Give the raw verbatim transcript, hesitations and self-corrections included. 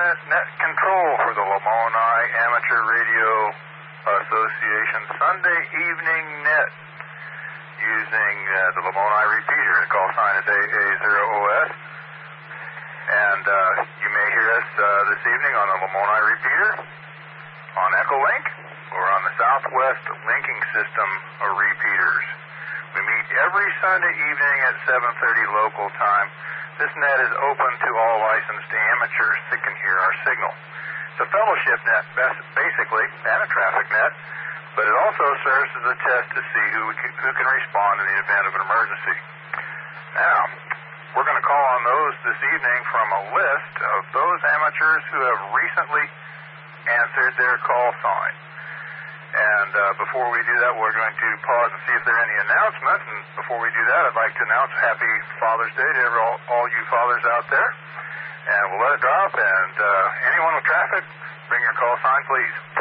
permanent net control for the Lamoni Amateur Radio Association Sunday Evening Net using uh, the Lamoni repeater. The call sign is A A zero O S. And uh, you may hear us uh, this evening on the Lamoni repeater, on Echolink, or on the Southwest Linking System of repeaters. We meet every Sunday evening at seven thirty local time. This net is open to all licensed amateurs that can hear our signal. It's a fellowship net, basically, and a traffic net, but it also serves as a test to see who, we can, who can respond in the event of an emergency. Now, we're going to call on those this evening from a list of those amateurs who have recently answered their call sign. And uh, before we do that, we're going to pause and see if there are any announcements. And before we do that, I'd like to announce Happy Father's Day to every, all, all you fathers out there. And we'll let it drop. And uh, anyone with traffic, bring your call sign, please.